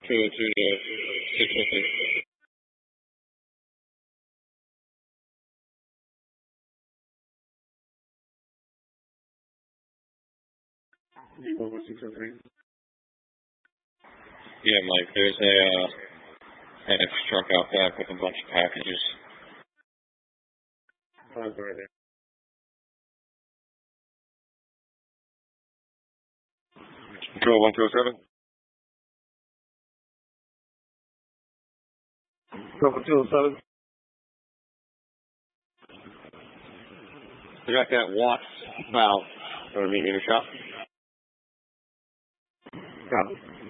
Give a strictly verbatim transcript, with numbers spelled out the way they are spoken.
two oh two to six fifty. Over six oh three. Yeah, Mike, there's a, uh, an F truck out back with a bunch of packages. Five right there. Control one two oh seven. Control two oh seven. We got that Watts valve. Want to meet me in the shop? Got it.